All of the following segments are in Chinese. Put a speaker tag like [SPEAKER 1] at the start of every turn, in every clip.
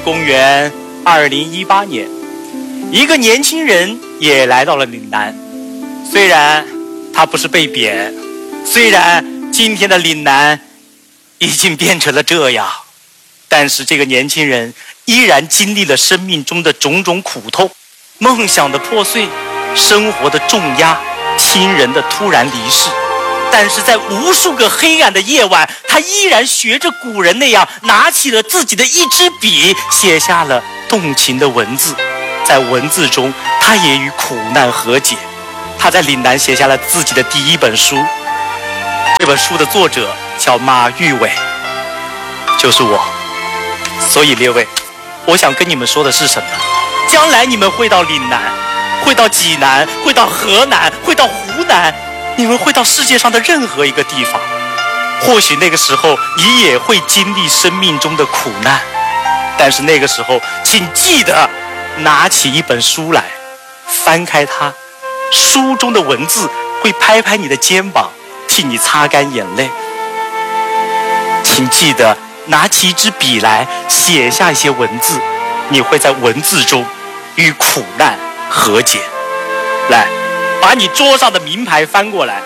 [SPEAKER 1] 公元2018年，一个年轻人也来到了岭南。虽然他不是被贬，虽然今天的岭南已经变成了这样，但是这个年轻人依然经历了生命中的种种苦痛，梦想的破碎，生活的重压，亲人的突然离世。但是在无数个黑暗的夜晚，他依然学着古人那样，拿起了自己的一支笔，写下了动情的文字。在文字中，他也与苦难和解。他在岭南写下了自己的第一本书，这本书的作者叫马玉伟，就是我。所以列位，我想跟你们说的是什么？将来你们会到岭南，会到济南，会到河南，会到湖南，你们会到世界上的任何一个地方。或许那个时候你也会经历生命中的苦难，但是那个时候请记得拿起一本书来，翻开它，书中的文字会拍拍你的肩膀，替你擦干眼泪。请记得拿起一支笔来，写下一些文字，你会在文字中与苦难和解。来，把你桌上的名牌翻过来，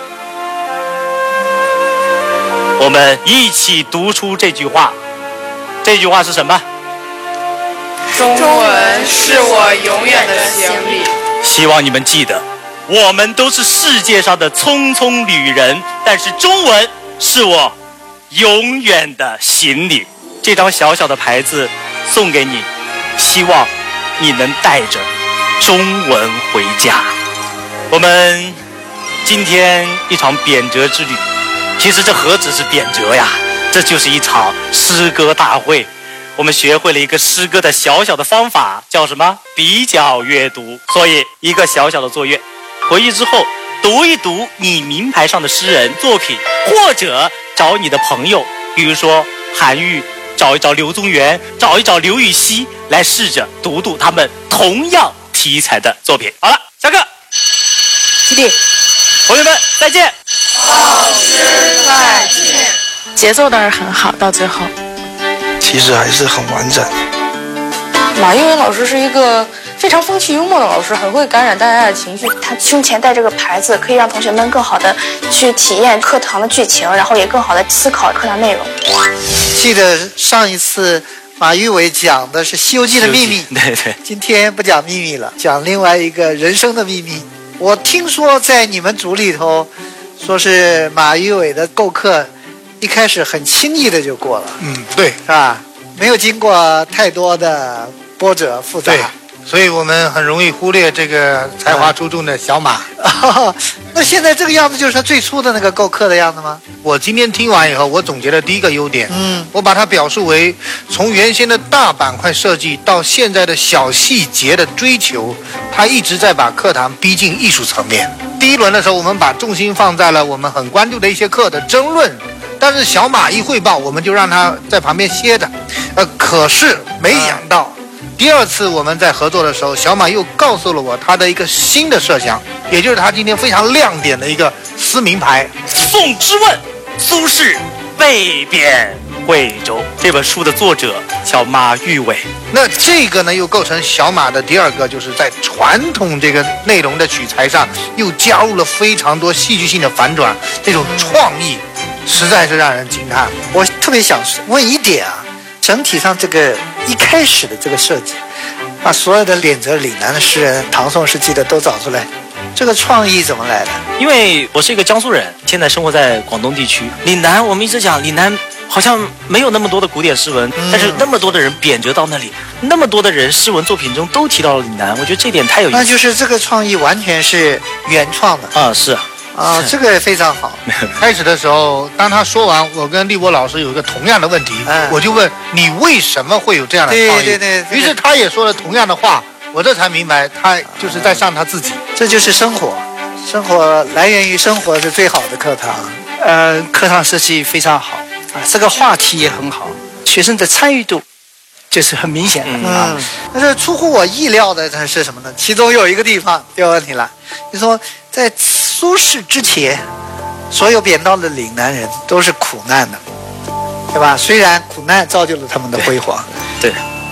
[SPEAKER 1] 我们一起读出这句话。这句话是什么？
[SPEAKER 2] 中文是我永远的行李。
[SPEAKER 1] 希望你们记得，我们都是世界上的匆匆旅人，但是中文是我永远的行李。这张小小的牌子送给你，希望你能带着中文回家。我们今天一场贬谪之旅，其实这何止是贬谪呀，这就是一场诗歌大会。我们学会了一个诗歌的小小的方法，叫什么？比较阅读。所以一个小小的作业，回去之后读一读你名牌上的诗人作品，或者找你的朋友，比如说韩愈，找一找刘宗元，找一找刘禹锡，来试着读读他们同样题材的作品。好了，下课。
[SPEAKER 2] 基地，
[SPEAKER 1] 同学们再见。
[SPEAKER 2] 老师再见。
[SPEAKER 3] 节奏倒是很好，到最后
[SPEAKER 4] 其实还是很完整。
[SPEAKER 5] 马玉伟老师是一个非常风趣幽默的老师，很会感染大家的情绪。
[SPEAKER 6] 他胸前带这个牌子，可以让同学们更好的去体验课堂的剧情，然后也更好的思考课堂内容。
[SPEAKER 7] 记得上一次马玉伟讲的是《西游记》的秘密，
[SPEAKER 1] 对对，
[SPEAKER 7] 今天不讲秘密了，讲另外一个人生的秘密。我听说在你们组里头，说是马玉伟的购课一开始很轻易的就过了，
[SPEAKER 4] 对，
[SPEAKER 7] 是吧？没有经过太多的波折复杂。
[SPEAKER 4] 对，所以我们很容易忽略这个才华出众的小马。
[SPEAKER 7] 那现在这个样子就是他最初的那个购课的样子吗？
[SPEAKER 4] 我今天听完以后，我总结了第一个优点，我把它表述为从原先的大板块设计到现在的小细节的追求，他一直在把课堂逼近艺术层面。第一轮的时候，我们把重心放在了我们很关注的一些课的争论，但是小马一汇报，我们就让他在旁边歇着。可是没想到，第二次我们在合作的时候，小马又告诉了我他的一个新的设想，也就是他今天非常亮点的一个撕名牌。
[SPEAKER 1] 宋之问，苏轼被贬惠州。这本书的作者叫马玉伟。
[SPEAKER 4] 那这个呢，又构成小马的第二个，就是在传统这个内容的取材上，又加入了非常多戏剧性的反转，这种创意实在是让人惊叹。
[SPEAKER 7] 我特别想问一点啊，整体上这个一开始的这个设计，把所有的贬谪岭南的诗人、唐宋时期的都找出来，这个创意怎么来的？
[SPEAKER 1] 因为我是一个江苏人，现在生活在广东地区。岭南，我们一直讲岭南好像没有那么多的古典诗文，但是那么多的人贬谪到那里，那么多的人诗文作品中都提到了岭南，我觉得这点太有意思。
[SPEAKER 7] 那就是这个创意完全是原创的
[SPEAKER 1] 啊，是
[SPEAKER 7] 啊，这个非常好。
[SPEAKER 4] 开始的时候，当他说完，我跟立波老师有一个同样的问题，我就问你为什么会有这样的创意？
[SPEAKER 7] 对，
[SPEAKER 4] 于是他也说了同样的话，我这才明白他就是在上他自己。
[SPEAKER 7] 这就是生活，生活来源于生活是最好的课堂。
[SPEAKER 8] 课堂设计非常好啊，这个话题也很好，学生的参与度就是很明显的啊。
[SPEAKER 7] 但是出乎我意料的是什么呢？其中有一个地方就有问题了，就说在苏轼之前，所有贬到的岭南人都是苦难的，对吧？虽然苦难造就了他们的辉煌，
[SPEAKER 1] 对，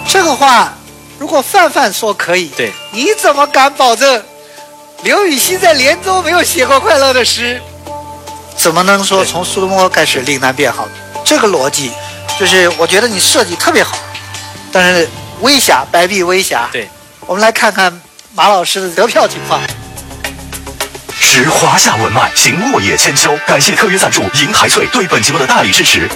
[SPEAKER 7] 这个话如果范范说可以，
[SPEAKER 1] 对，
[SPEAKER 7] 你怎么敢保证刘禹锡在连州没有写过快乐的诗？怎么能说从苏东坡开始岭南变好？这个逻辑就是我觉得你设计特别好，但是微瑕，白璧微瑕。
[SPEAKER 1] 对，
[SPEAKER 7] 我们来看看马老师的得票情况。
[SPEAKER 9] 持华夏文脉，行落叶千秋。感谢特约赞助银海翠对本节目的大力支持。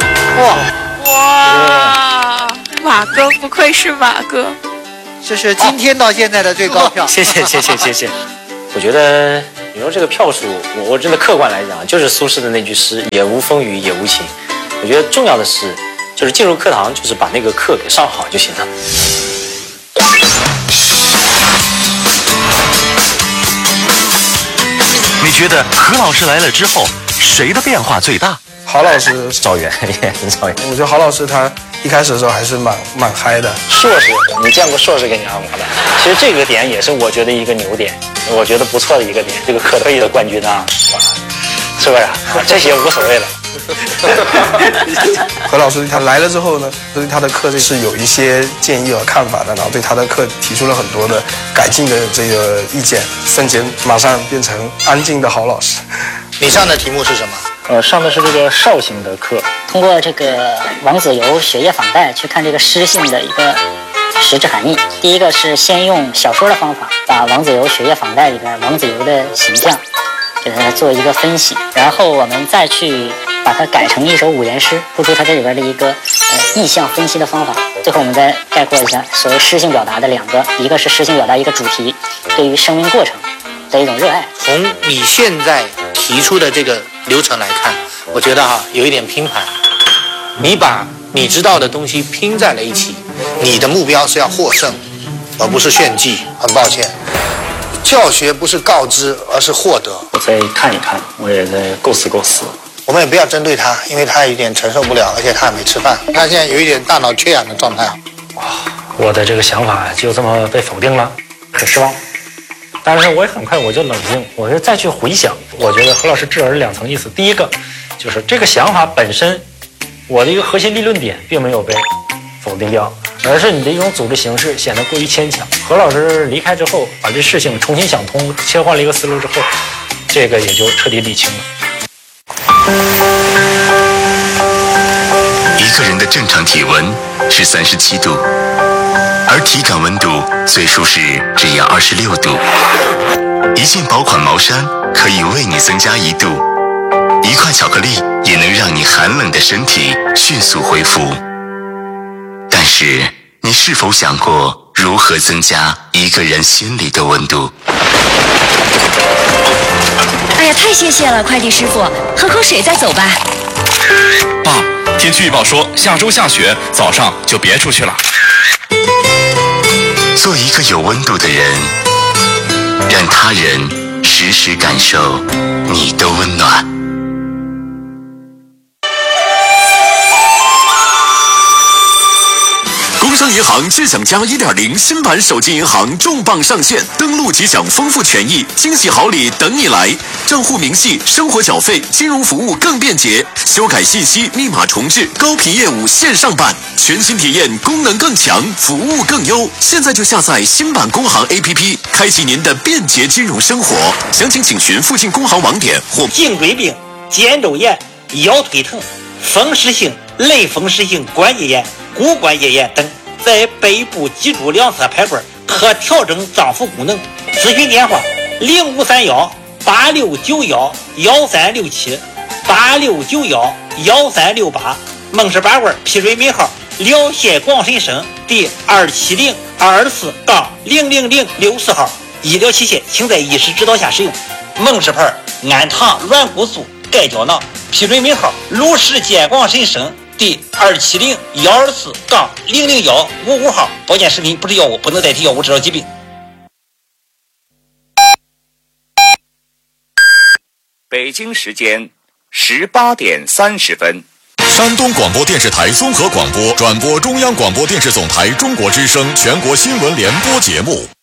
[SPEAKER 2] 哇，马哥不愧是马哥，
[SPEAKER 7] 这是今天到现在的最高票。
[SPEAKER 1] 谢谢。我觉得你说这个票数，我真的客观来讲，就是苏轼的那句诗“也无风雨也无晴”。我觉得重要的是，就是进入课堂，就是把那个课给上好就行了。
[SPEAKER 9] 你觉得何老师来了之后，谁的变化最大？
[SPEAKER 10] 郝老师
[SPEAKER 1] 赵源也很赵源，
[SPEAKER 10] 我觉得郝老师他一开始的时候还是蛮嗨的。
[SPEAKER 1] 硕士，你见过硕士跟你按摩的？其实这个点也是我觉得一个牛点，我觉得不错的一个点。这个可退役的冠军啊，是不是？这些无所谓了。
[SPEAKER 10] 何老师他来了之后呢，对他的课是有一些建议和看法的，然后对他的课提出了很多的改进的这个意见。瞬间马上变成安静的郝老师。
[SPEAKER 4] 你上的题目是什么？
[SPEAKER 11] 上的是这个绍兴的课，通过这个王子猷雪夜访戴去看这个诗性的一个实质含义。第一个是先用小说的方法，把王子猷雪夜访戴里边王子猷的形象给它做一个分析，然后我们再去把它改成一首五言诗，突出它这里边的一个意象分析的方法。最后我们再概括一下所谓诗性表达的两个，一个是诗性表达一个主题对于生命过程的一种热爱。
[SPEAKER 4] 从你现在提出的这个流程来看，我觉得有一点拼盘，你把你知道的东西拼在了一起，你的目标是要获胜，而不是炫技。很抱歉，教学不是告知，而是获得。
[SPEAKER 1] 我再看一看，我也在构思。
[SPEAKER 4] 我们也不要针对他，因为他有点承受不了，而且他也没吃饭，他现在有一点大脑缺氧的状态。
[SPEAKER 1] 我的这个想法就这么被否定了，很失望。但是我也很快我就冷静，我就再去回想，我觉得何老师至少是两层意思。第一个就是这个想法本身，我的一个核心立论点并没有被否定掉，而是你的一种组织形式显得过于牵强。何老师离开之后，把这事情重新想通，切换了一个思路之后，这个也就彻底理清了。
[SPEAKER 12] 一个人的正常体温是37度，而体感温度最舒适只要26度。一件薄款毛衫可以为你增加1度，一块巧克力也能让你寒冷的身体迅速恢复。但是，你是否想过如何增加一个人心里的温度？
[SPEAKER 13] 哎呀，太谢谢了，快递师傅，喝口水再走吧。
[SPEAKER 14] 爸，天气预报说下周下雪，早上就别出去了。
[SPEAKER 12] 做一个有温度的人，让他人时时感受你的温暖。
[SPEAKER 15] 工商银行智享加 1.0 新版手机银行重磅上线，登录即享丰富权益，惊喜好礼等你来。账户明细、生活缴费、金融服务更便捷，修改信息、密码重置、高频业务线上办，全新体验，功能更强，服务更优。现在就下载新版工行 APP， 开启您的便捷金融生活。详情请询附近工行网点或。
[SPEAKER 16] 颈椎病、肩周炎、腰腿疼、风湿性、类风湿性关节炎、骨关节炎等，在背部脊柱两侧排管可调整脏腑功能。咨询电话：0531-8691-1367，8691-1368。蒙氏拔罐批准尾号辽县广深省第27024-00064号。医疗器械请在医师指导下使用。蒙氏牌氨糖软骨素钙胶囊，批准尾号鲁氏健广深省第270-124-00155号。保健食品不是药物，不能代替药物治疗疾病。
[SPEAKER 17] 北京时间18点30分。
[SPEAKER 18] 山东广播电视台综合广播转播中央广播电视总台中国之声全国新闻联播节目。